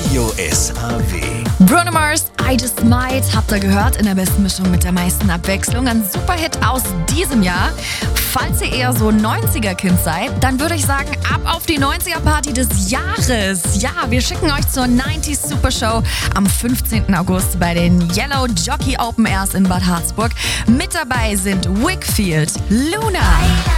Radio SAW. Bruno Mars, I Just Might, habt ihr gehört, in der besten Mischung mit der meisten Abwechslung. Ein Superhit aus diesem Jahr. Falls ihr eher so 90er-Kind seid, dann würde ich sagen, ab auf die 90er-Party des Jahres. Ja, wir schicken euch zur 90s Super Show am 15. August bei den Yellow Jockey Open Airs in Bad Harzburg. Mit dabei sind Wakefield, Luna,